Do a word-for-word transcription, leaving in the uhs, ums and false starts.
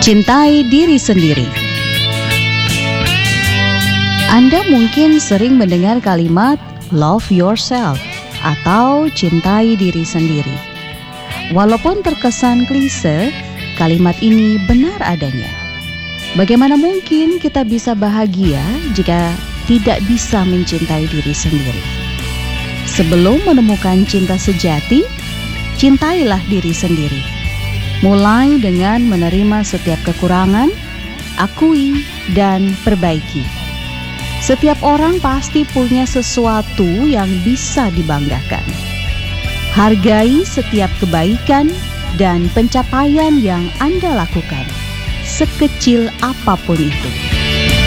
Cintai diri sendiri. Anda mungkin sering mendengar kalimat love yourself atau cintai diri sendiri. Walaupun terkesan klise, kalimat ini benar adanya. Bagaimana mungkin kita bisa bahagia jika tidak bisa mencintai diri sendiri? Sebelum menemukan cinta sejati, cintailah diri sendiri. Mulai dengan menerima setiap kekurangan, akui dan perbaiki. Setiap orang pasti punya sesuatu yang bisa dibanggakan. Hargai setiap kebaikan dan pencapaian yang Anda lakukan, sekecil apapun itu.